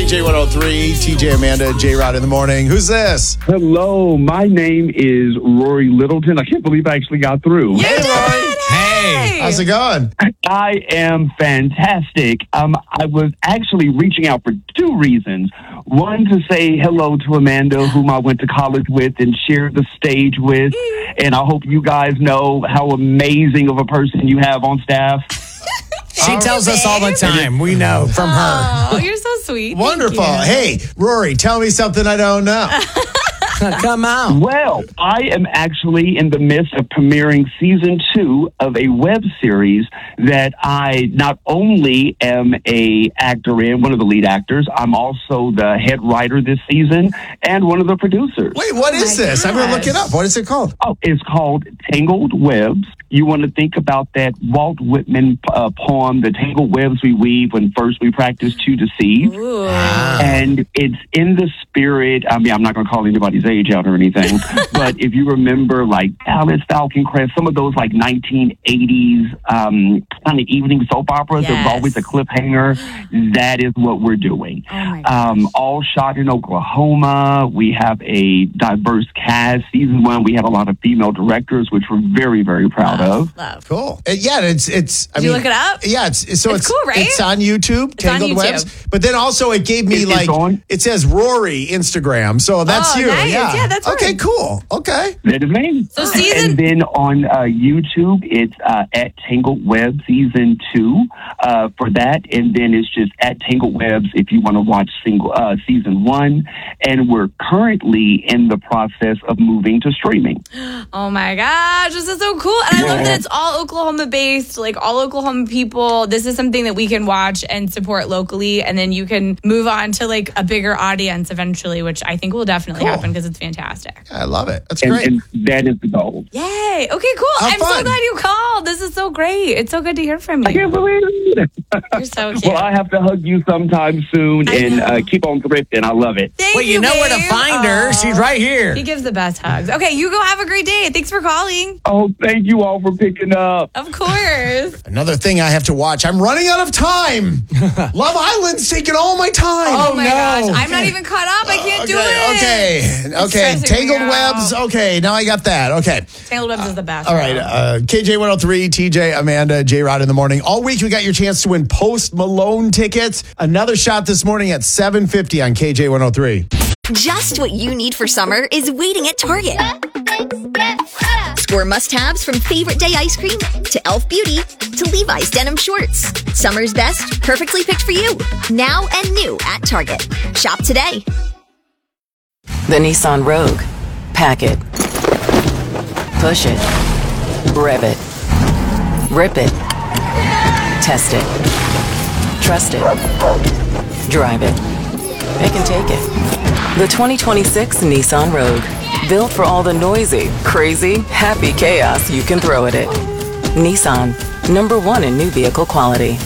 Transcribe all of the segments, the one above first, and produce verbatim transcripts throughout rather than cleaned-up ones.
K J one oh three, T J, Amanda, J-Rod in the morning. Who's this? Hello, my name is Rory Littleton. I can't believe I actually got through. Hey, Rory. Hey. How's it going? I am fantastic. Um, I was actually reaching out for two reasons. One, to say hello to Amanda, whom I went to college with and shared the stage with. And I hope you guys know how amazing of a person you have on staff. She tells us all the time. We know from her. Oh, you're so sweet. Wonderful. Hey, Rory, tell me something I don't know. Come out. Well, I am actually in the midst of premiering season two of a web series that I not only am a actor in, one of the lead actors, I'm also the head writer this season and one of the producers. Wait, what is my this? I'm going to look it up. What is it called? Oh, it's called Tangled Webs. You want to think about that Walt Whitman uh, poem, The Tangled Webs We Weave When First We Practice to Deceive. Ooh. And it's in the spirit, I mean, I'm not going to call anybody's age out or anything, but if you remember like Alice, Falcon Crest, some of those like nineteen eighties um, kind of evening soap operas, Yes. there's always a cliffhanger. That is what we're doing. Oh my um, all shot in Oklahoma. We have a diverse cast. Season one, we had a lot of female directors, which we're very, very proud of. Love. Cool. Uh, yeah, it's it's. I Did you mean, look it up? Yeah, it's so It's it's, cool, right? It's on YouTube, It's on Tangled YouTube. Webs. But then also it gave me It- it's like on? it says Rory Instagram, so that's Oh, you. nice. Yeah, Yeah, that's okay. right. Cool. Okay. That is me. So season- And then on uh, YouTube, it's uh, at Tangled Web Season two uh, for that. And then it's just at Tangled Webs if you want to watch single uh, Season one. And we're currently in the process of moving to streaming. Oh my gosh, this is so cool. And I love that it's all Oklahoma based, like all Oklahoma people. This is something that we can watch and support locally. And then you can move on to like a bigger audience eventually, which I think will definitely Cool. happen because it's fantastic. I love it. That's And, great. and that is the goal. Yay. Okay, cool. How I'm so fun. glad you called. This is so great. It's so good to hear from I you. can't believe it. You're so cute. Well, I have to hug you sometime soon I and know. uh, keep on thrifting. I love it. Thank Well, you know where to babe. find her. Aw. She's right here. He gives the best hugs. Okay, you go have a great day. Thanks for calling. Oh, thank you all for picking up. Of course. Another thing I have to watch. I'm running out of time. Love Island's taking all my time. Oh, my no. gosh. I'm not even caught up. I can't do it. Okay. Okay. Okay. stressing me Tangled out. Webs. Okay. Now I got that. Okay. Tangled Webs is the best. All right. Uh, K J one oh three, T J, Amanda, J-Rod in the morning. All week we got your chance to win Post Malone tickets. Another shot this morning at seven fifty on K J one oh three. Just what you need for summer is waiting at Target. Score must-haves from favorite day ice cream to Elf Beauty to Levi's denim shorts. Summer's best, perfectly picked for you. Now and new at Target. Shop today. The Nissan Rogue. Pack it. Push it. Rev it. Rip it. Test it. Trust it. Drive it. It can take it. The twenty twenty-six Nissan Rogue. Built for all the noisy, crazy, happy chaos you can throw at it. Nissan. Number one in new vehicle quality.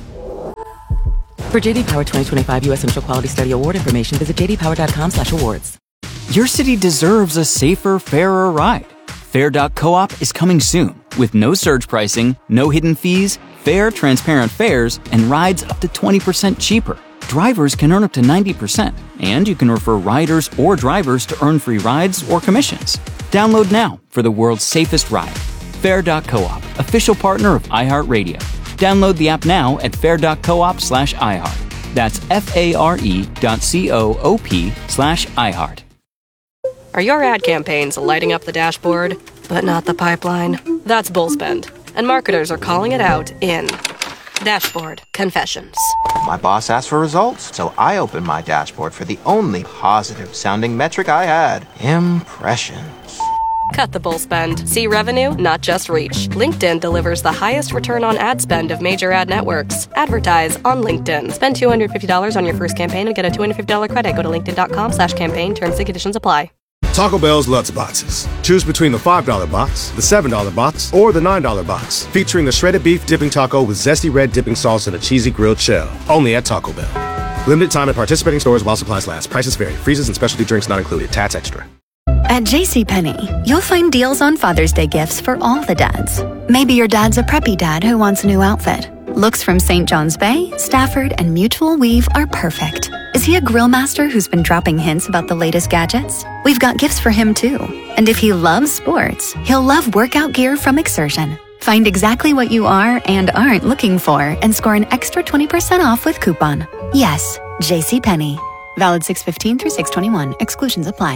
For J D Power twenty twenty-five U S Initial Quality Study Award information, visit j d power dot com slash awards. Your city deserves a safer, fairer ride. Fair dot coop is coming soon with no surge pricing, no hidden fees, fair, transparent fares, and rides up to twenty percent cheaper. Drivers can earn up to ninety percent, and you can refer riders or drivers to earn free rides or commissions. Download now for the world's safest ride. Fair dot coop, official partner of iHeartRadio. Download the app now at fair dot coop slash iHeart. That's F-A-R-E dot C-O-O-P slash iHeart. Are your ad campaigns lighting up the dashboard, but not the pipeline? That's Bullspend, and marketers are calling it out in Dashboard Confessions. My boss asked for results, so I opened my dashboard for the only positive-sounding metric I had, impressions. Cut the bull spend. See revenue, not just reach. LinkedIn delivers the highest return on ad spend of major ad networks. Advertise on LinkedIn. Spend two hundred fifty dollars on your first campaign and get a two hundred fifty dollars credit. Go to linkedin.com slash campaign. Terms and conditions apply. Taco Bell's Lutz Boxes. Choose between the five dollar box, the seven dollar box, or the nine dollar box, featuring the shredded beef dipping taco with zesty red dipping sauce and a cheesy grilled shell. Only at Taco Bell. Limited time at participating stores while supplies last. Prices vary. Freezes and specialty drinks not included. Tats extra. At JCPenney, you'll find deals on Father's Day gifts for all the dads. Maybe your dad's a preppy dad who wants a new outfit. Looks from Saint John's Bay, Stafford, and Mutual Weave are perfect. Is he a grill master who's been dropping hints about the latest gadgets? We've got gifts for him too. And if he loves sports, he'll love workout gear from Exertion. Find exactly what you are and aren't looking for and score an extra twenty percent off with coupon. Yes, JCPenney. Valid six fifteen through six twenty-one. Exclusions apply.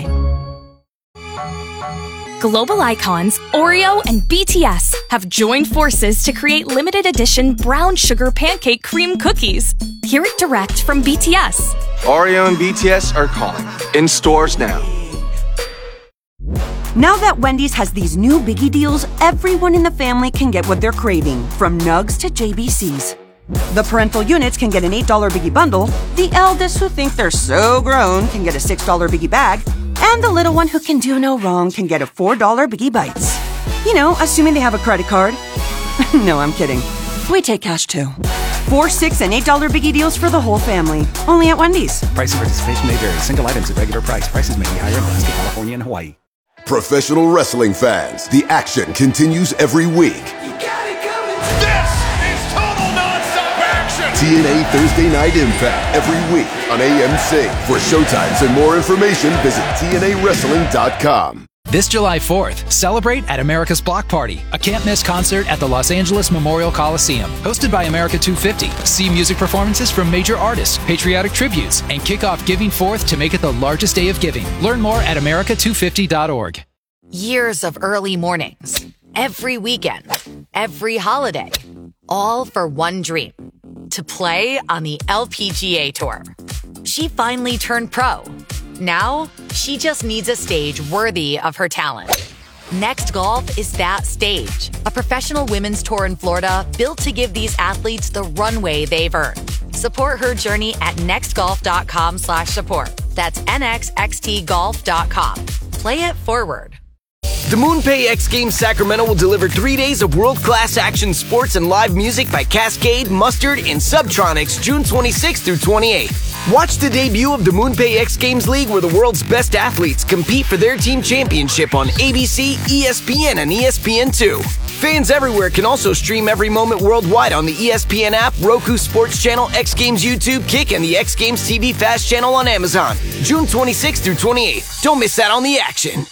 Global icons Oreo and B T S have joined forces to create limited edition brown sugar pancake cream cookies. Hear it direct from B T S. Oreo and B T S are calling. In stores now. Now that Wendy's has these new biggie deals, everyone in the family can get what they're craving, from nugs to J B Cs. The parental units can get an eight dollar biggie bundle, the eldest who think they're so grown can get a six dollar biggie bag, and the little one who can do no wrong can get a four dollar biggie bites. You know, assuming they have a credit card. No, I'm kidding. We take cash too. Four, six, and eight dollar biggie deals for the whole family. Only at Wendy's. Price and participation may vary. Single items at regular price. Prices may be higher in Alaska, California, and Hawaii. Professional wrestling fans, the action continues every week. This is total nonstop action! T N A Thursday Night Impact every week on A M C. For showtimes and more information, visit T N A wrestling dot com. This July fourth, celebrate at America's Block Party, a can't-miss concert at the Los Angeles Memorial Coliseum. Hosted by America two fifty. See music performances from major artists, patriotic tributes, and kick off Giving Fourth to make it the largest day of giving. Learn more at America two fifty dot org. Years of early mornings, every weekend, every holiday, all for one dream, to play on the L P G A Tour. She finally turned pro. Now, she just needs a stage worthy of her talent. Next Golf is that stage, a professional women's tour in Florida built to give these athletes the runway they've earned. Support her journey at nextgolf.com slash support. That's nxxtgolf dot com. Play it forward. The MoonPay X Games Sacramento will deliver three days of world-class action sports and live music by Cascade, Mustard, and Subtronics June twenty-sixth through twenty-eighth. Watch the debut of the MoonPay X Games League where the world's best athletes compete for their team championship on A B C, E S P N, and E S P N two. Fans everywhere can also stream every moment worldwide on the E S P N app, Roku Sports Channel, X Games YouTube, Kick, and the X Games T V Fast Channel on Amazon. June twenty-sixth through twenty-eighth. Don't miss out on the action.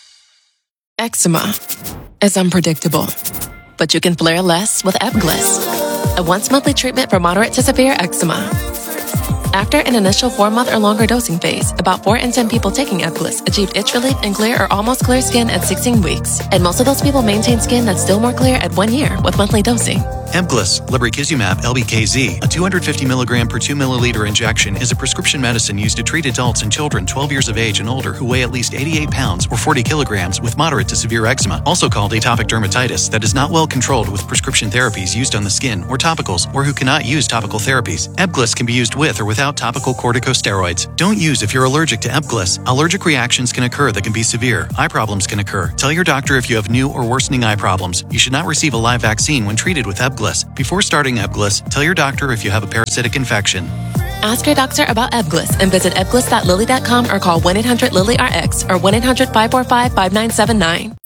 Eczema is unpredictable, but you can flare less with Ebglyss, a once-monthly treatment for moderate to severe eczema. After an initial four-month or longer dosing phase, about four in ten people taking Ebglyss achieved itch relief and clear or almost clear skin at sixteen weeks, and most of those people maintain skin that's still more clear at one year with monthly dosing. Ebglyss, lebrikizumab L B K Z, a two hundred fifty milligram per two milliliter injection, is a prescription medicine used to treat adults and children twelve years of age and older who weigh at least eighty-eight pounds or forty kilograms with moderate to severe eczema, also called atopic dermatitis, that is not well controlled with prescription therapies used on the skin or topicals, or who cannot use topical therapies. Ebglyss can be used with or without topical corticosteroids. Don't use if you're allergic to Ebglyss. Allergic reactions can occur that can be severe. Eye problems can occur. Tell your doctor if you have new or worsening eye problems. You should not receive a live vaccine when treated with Ebglyss. Before starting Ebglyss, tell your doctor if you have a parasitic infection. Ask your doctor about Ebglyss and visit ebglyss dot lilly dot com or call one eight hundred lilly R X or one eight hundred five four five five nine seven nine.